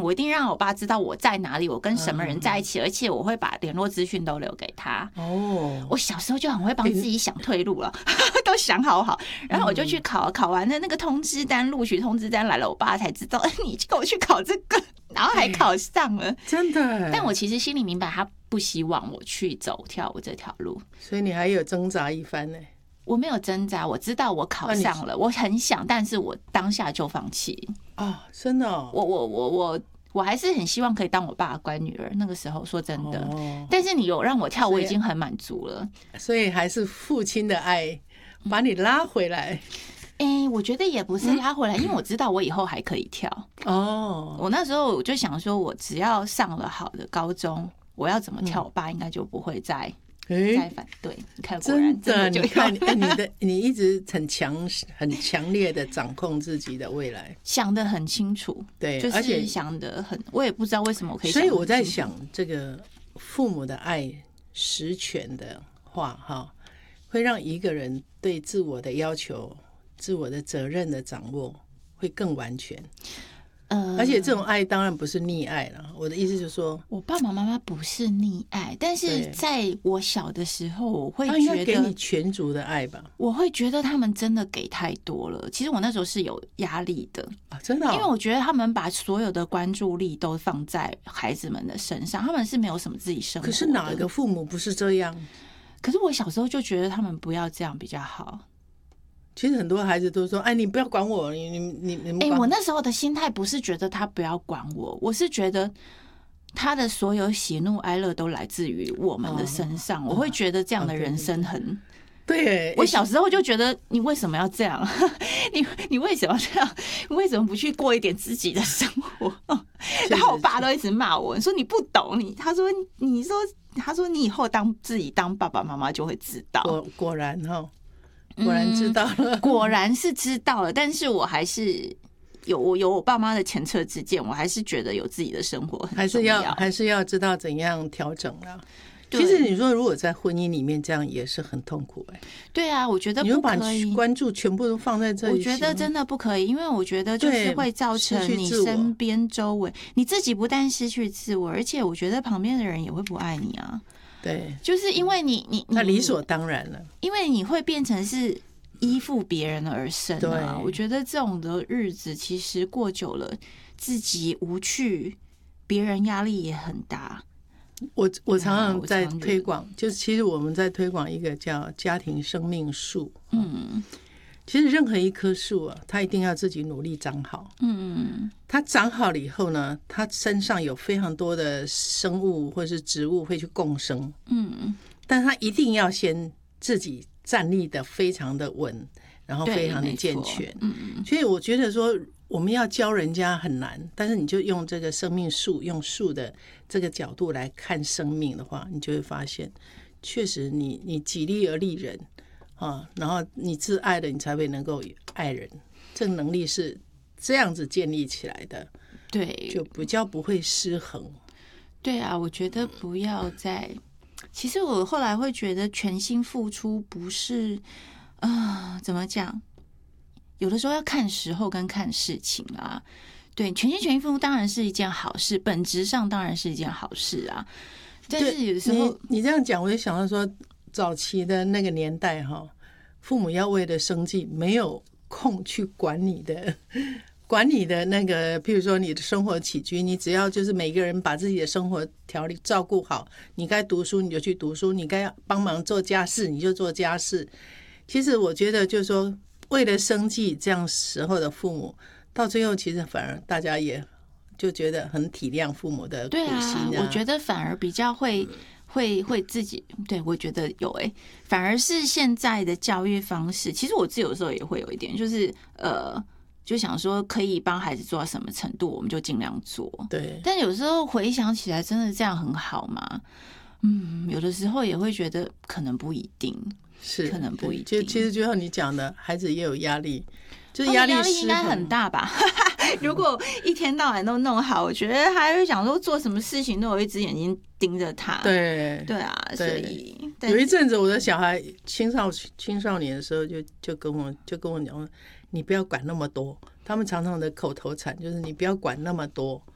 我一定让我爸知道我在哪里，我跟什么人在一起，而且我会把联络资讯都留给他。我小时候就很会帮自己想退路了，都想好，然后我就去考，考完了那个通知单，录取通知单来了，我爸才知道，你跟我去考这个，然后还考上了， 真的。 但我其实心里明白，他不希望我去走跳舞这条路， 所以你还有挣扎一番呢。 我没有挣扎，我知道我考上了，我很想，但是我当下就放弃。 真的我还是很希望可以当我爸的乖女儿。那个时候说真的，但是你有让我跳，我已经很满足了。 所以还是父亲的爱把你拉回来。 我觉得也不是拉回来，因为我知道我以后还可以跳。我那时候我就想说，我只要上了好的高中，我要怎么跳，我爸应该就不会再反对。你看，果然真的，你看你一直很强烈的掌控自己的未来， 想得很清楚。 对， 就是而且想得很，我也不知道为什么我可以想得很清楚。 所以我在想，这个父母的爱实权的话，会让一个人对自我的要求、自我的责任的掌握会更完全。而且这种爱当然不是溺爱了。我的意思就是说， 我爸爸妈妈不是溺爱，但是在我小的时候，我会觉得给你全族的爱吧。 我会觉得他们真的给太多了。其实我那时候是有压力的真的因为我觉得他们把所有的关注力都放在孩子们的身上，他们是没有什么自己生活的。 可是哪个父母不是这样？ 可是我小时候就觉得他们不要这样比较好。 其实很多孩子都说：“哎，你不要管我，你。” 我那时候的心态不是觉得他不要管我，我是觉得他的所有喜怒哀乐都来自于我们的身上。我会觉得这样的人生很对。 我小时候就觉得，你为什么要这样？你为什么要这样？你为什么不去过一点自己的生活？然后我爸都一直骂我，说你不懂你。他说你以后自己当爸爸妈妈就会知道。 果然果然知道了， 果然是知道了，但是我还是有我爸妈的前车之鉴，我还是觉得有自己的生活很重要， 还是要知道怎样调整了。其实你说如果在婚姻里面这样也是很痛苦对啊，我觉得不可以， 你就把关注全部都放在这里， 我觉得真的不可以，因为我觉得就是会造成你身边周围你自己不但失去自我，而且我觉得旁边的人也会不爱你啊。 对， 就是因为你那理所当然了， 因为你会变成是依附别人而生啊。我觉得这种的日子其实过久了，自己无趣，别人压力也很大。 我常常在推广，就是其实我们在推广一个叫家庭生命树。其实任何一棵树它一定要自己努力长好。它长好了以后呢，它身上有非常多的生物或是植物会去共生。但它一定要先自己站立的非常的稳，然后非常的健全。所以我觉得说，我们要教人家很难，但是你就用这个生命树，用树的这个角度来看生命的话，你就会发现，确实你己力而利人然后你自爱了，你才会能够爱人。这个能力是这样子建立起来的， 对， 就比较不会失衡。 对啊，我觉得不要再。其实我后来会觉得，全心付出不是怎么讲？有的时候要看时候跟看事情啦。对，全心全意付出当然是一件好事，本质上当然是一件好事啊。但是有的时候你这样讲，我就想到说，早期的那个年代父母要为了生计没有空去管你的那个，譬如说你的生活起居，你只要就是每个人把自己的生活条理照顾好，你该读书你就去读书，你该帮忙做家事你就做家事。其实我觉得就是说，为了生计这样时候的父母，到最后其实反而大家也就觉得很体谅父母的苦心。 我觉得反而比较会自己，对，我觉得有反而是现在的教育方式，其实我自己有时候也会有一点，就是就想说可以帮孩子做到什么程度，我们就尽量做。 对， 但有时候回想起来，真的这样很好吗？有的时候也会觉得可能不一定， 是可能不一定。 其实就像你讲的，孩子也有压力，就是压力应该很大吧？如果一天到晚都弄好，我觉得还会想说做什么事情都有一只眼睛盯着他。 对啊，所以有一阵子我的小孩青少年的时候就跟我讲，你不要管那么多。他们常常的口头禅就是你不要管那么多。